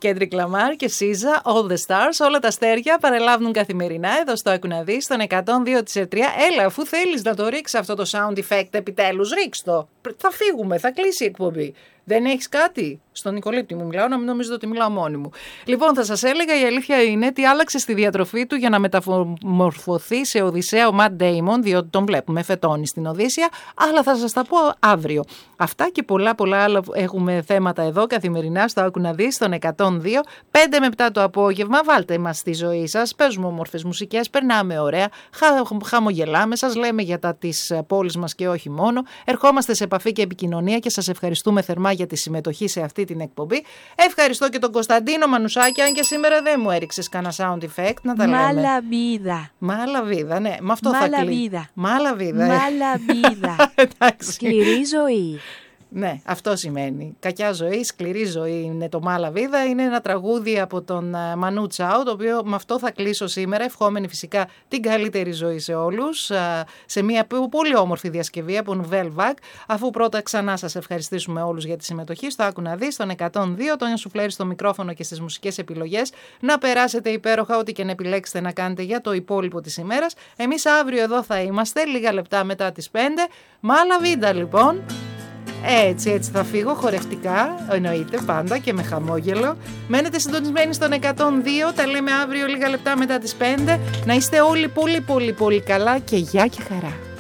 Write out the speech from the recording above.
Κέντρικ Λαμάρ και Σίζα, All the Stars, όλα τα αστέρια παρελάβουν καθημερινά εδώ στο Άκου να δεις, στον 102 της ΕΡΤΡΙΑ. Έλα, αφού θέλεις να το ρίξεις αυτό το sound effect, επιτέλους ρίξ το. Θα φύγουμε, θα κλείσει η εκπομπή. Δεν έχεις κάτι? Στον Νικολίπτη μου μιλάω, να μην νομίζετε ότι μιλάω μόνη μου. Λοιπόν, θα σας έλεγα, η αλήθεια είναι τι άλλαξε στη διατροφή του για να μεταμορφωθεί σε Οδυσσέα ο Ματ Ντέιμον, διότι τον βλέπουμε φετώνει στην Οδύσσεια, αλλά θα σας τα πω αύριο. Αυτά και πολλά άλλα έχουμε θέματα εδώ καθημερινά στο Άκου να δεις, στον 102, 5 με 7 το απόγευμα. Βάλτε μας στη ζωή σας, παίζουμε όμορφες μουσικές, περνάμε ωραία, χαμογελάμε, σας λέμε για τα της πόλης μας και όχι μόνο. Ερχόμαστε σε επαφή και επικοινωνία και σας ευχαριστούμε θερμά για τη συμμετοχή σε αυτή την εκπομπή. Ευχαριστώ και τον Κωνσταντίνο Μανουσάκη, αν και σήμερα δεν μου έριξες κανένα sound effect, να τα λέμε. Μαλαβίδα. Μαλαβίδα, ναι, με αυτό θα κλείσει. Μαλαβίδα. Σκληρή ζωή. Ναι, αυτό σημαίνει. Κακιά ζωή, σκληρή ζωή είναι το Μαλαβίδα. Είναι ένα τραγούδι από τον Μανού Τσάου, το οποίο με αυτό θα κλείσω σήμερα, ευχόμενη φυσικά την καλύτερη ζωή σε όλους, σε μια πολύ όμορφη διασκευή από Nouvelle Vague. Αφού πρώτα ξανά σας ευχαριστήσουμε όλους για τη συμμετοχή στο Άκου να δεις, στον 102, τον Σουφλέρη στο μικρόφωνο και στις μουσικές επιλογές. Να περάσετε υπέροχα, ό,τι και να επιλέξετε να κάνετε για το υπόλοιπο της ημέρας. Εμείς αύριο εδώ θα είμαστε, λίγα λεπτά μετά τις 5. Μαλαβίδα λοιπόν. Έτσι θα φύγω χορευτικά, εννοείται πάντα και με χαμόγελο. Μένετε συντονισμένοι στον 102, τα λέμε αύριο λίγα λεπτά μετά τις 5. Να είστε όλοι πολύ καλά και γεια και χαρά.